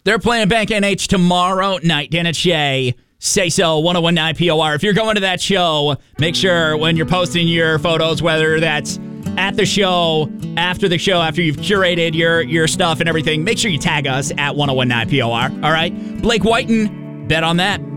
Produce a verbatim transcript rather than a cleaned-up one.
They're playing Bank N H tomorrow night. Dan and Shay, Say So, ten nineteen P O R. If you're going to that show, make sure when you're posting your photos, whether that's at the show, after the show, after you've curated your, your stuff and everything, make sure you tag us at ten nineteen P O R. All right? Blake Whiten, bet on that.